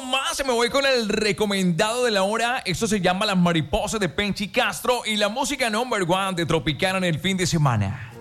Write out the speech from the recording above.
más, me voy con el recomendado de la hora. Esto se llama Las Mariposas de Penchi Castro y la música number one de Tropicana en el fin de semana.